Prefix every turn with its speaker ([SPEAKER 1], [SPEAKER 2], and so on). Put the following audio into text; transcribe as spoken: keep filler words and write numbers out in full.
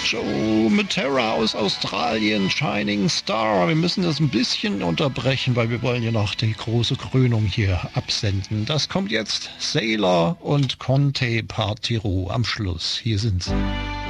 [SPEAKER 1] Joe Matera aus Australien, Shining Star. Wir müssen das ein bisschen unterbrechen, weil wir wollen ja noch die große Krönung hier absenden. Das kommt jetzt Sailor und Conte Partiro am Schluss. Hier sind sie.